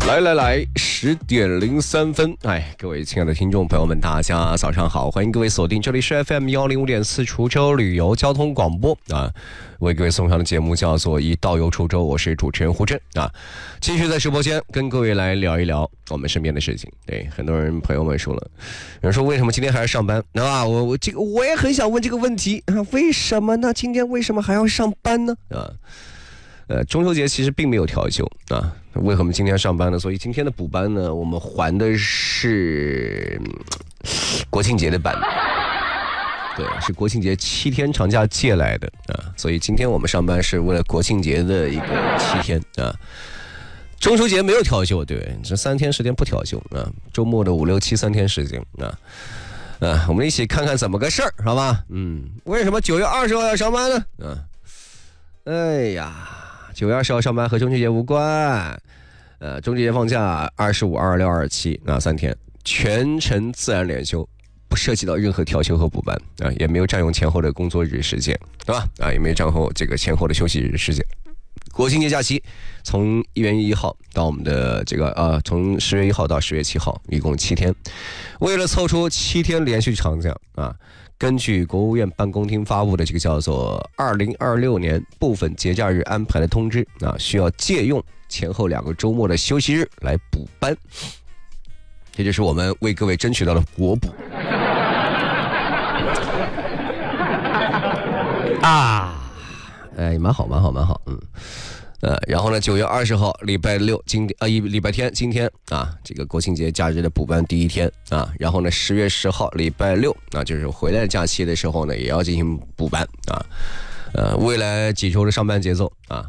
来，10:03，各位亲爱的听众朋友们，大家早上好，欢迎各位锁定这里是 FM105.4滁州旅游交通广播啊，为各位送上的节目叫做一道游滁州，我是主持人胡真啊，继续在直播间跟各位来聊一聊我们身边的事情。对，很多人朋友们说了，有人说为什么今天还要上班啊？我也很想问这个问题啊，为什么呢？今天为什么还要上班呢？啊？中秋节其实并没有调休啊，为什么今天上班呢？所以今天的补班呢，我们还的是国庆节的班，对，是国庆节7天长假借来的啊，所以今天我们上班是为了国庆节的一个7天啊。中秋节没有调休，对，这3天10天不调休啊，周末的5、6、7 3天时间啊。我们一起看看怎么个事儿，好吧？为什么9月20号要上班呢？哎呀，9月20号上班和中秋节无关，中秋节放假25、26、27那3天，全程自然连休，不涉及到任何调休和补班啊，也没有占用前后的工作日时间，对吧？也没有占用这个前后的休息日时间。国庆节假期从1月1号到我们的这个从10月1号到10月7号，一共7天。为了凑出7天连续长假啊，根据国务院办公厅发布的这个叫做2026年部分节假日安排的通知啊，需要借用前后2个周末的休息日来补班，这就是我们为各位争取到的国补啊，蛮好，然后呢，9月20号礼拜六，礼拜天，今天啊，这个国庆节假日的补班第1天啊，然后呢，10月10号礼拜六啊，就是回来假期的时候呢，也要进行补班啊，未来几周的上班节奏啊，